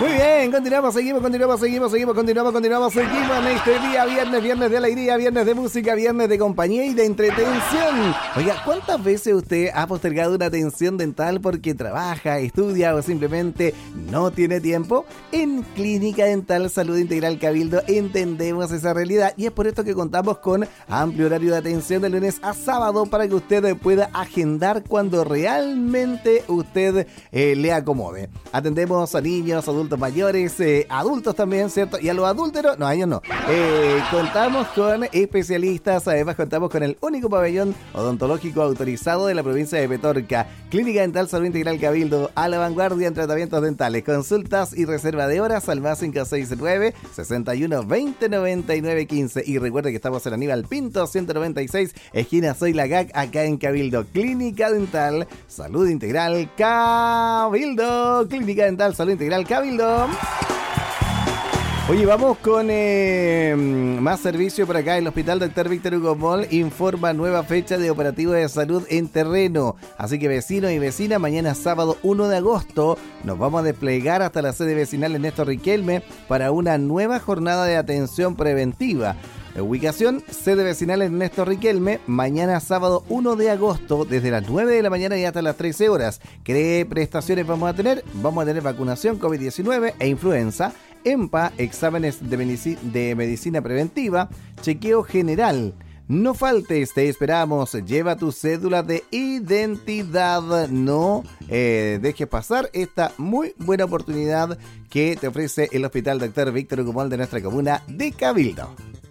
Muy bien, continuamos en este día, viernes de alegría, viernes de música, viernes de compañía y de entretención. Oiga, ¿cuántas veces usted ha postergado una atención dental porque trabaja, estudia o simplemente no tiene tiempo? En Clínica Dental Salud Integral Cabildo entendemos esa realidad y es por esto que contamos con amplio horario de atención de lunes a sábado para que usted pueda agendar cuando realmente usted le acomode. Atendemos a niños, adultos mayores, adultos también, ¿cierto? Y a los adúlteros, no, a ellos no. Contamos con especialistas, además contamos con el único pabellón odontológico autorizado de la provincia de Petorca. Clínica Dental Salud Integral Cabildo, a la vanguardia en tratamientos dentales. Consultas y reserva de horas al más 569 61 20 99 15. Y recuerde que estamos en Aníbal Pinto 196, esquina Soy la GAC, acá en Cabildo. Clínica Dental Salud Integral Cabildo. Clínica Dental Salud Integral Cabildo. Oye, vamos con más servicio por acá. El Hospital Dr. Víctor Hugo Moll informa nueva fecha de operativo de salud en terreno. Así que vecinos y vecinas, mañana sábado 1 de agosto nos vamos a desplegar hasta la sede vecinal Ernesto Riquelme para una nueva jornada de atención preventiva. Ubicación, sede vecinal Ernesto Riquelme, mañana sábado 1 de agosto, desde las 9 de la mañana y hasta las 13 horas. ¿Qué prestaciones vamos a tener? Vamos a tener vacunación COVID-19 e influenza, EMPA, exámenes de medicina preventiva, chequeo general. No faltes, te esperamos. Lleva tu cédula de identidad. No dejes pasar esta muy buena oportunidad que te ofrece el Hospital Dr. Víctor Hugo Moll de nuestra comuna de Cabildo.